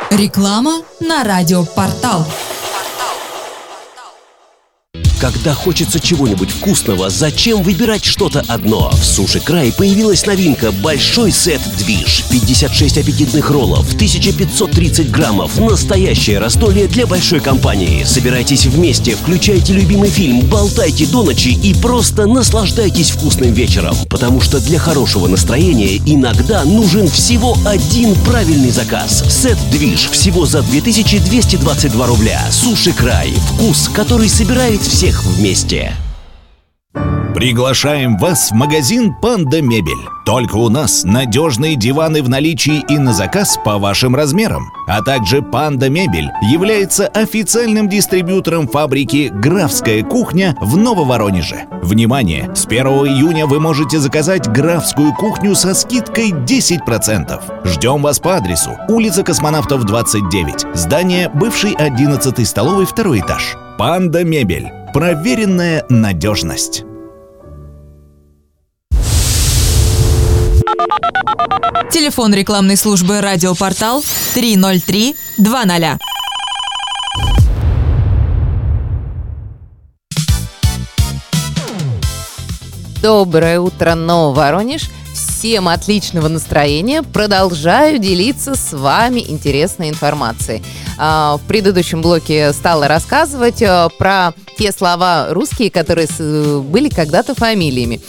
Реклама на радиопортал. Когда хочется чего-нибудь вкусного, зачем выбирать что-то одно? В Суши Край появилась новинка «Большой сет-движ». 56 аппетитных роллов, 1530 граммов. Настоящее раздолье для большой компании. Собирайтесь вместе, включайте любимый фильм, болтайте до ночи и просто наслаждайтесь вкусным вечером. Потому что для хорошего настроения иногда нужен всего один правильный заказ. Сет-движ всего за 2222 рубля. Суши Край. Вкус, который собирает всех вместе. Приглашаем вас в магазин «Панда Мебель». Только у нас надежные диваны в наличии и на заказ по вашим размерам. А также «Панда Мебель» является официальным дистрибьютором фабрики «Графская кухня» в Нововоронеже. Внимание! С 1 июня вы можете заказать «Графскую кухню» со скидкой 10%. Ждем вас по адресу: улица Космонавтов, 29. Здание бывшей 11-й столовой, 2 этаж. «Панда Мебель». Проверенная надежность. Телефон рекламной службы «Радиопортал» 303-20. Доброе утро, Нововоронеж! Всем отличного настроения. Продолжаю делиться с вами интересной информацией. В предыдущем блоке стала рассказывать про те слова русские, которые были когда-то фамилиями.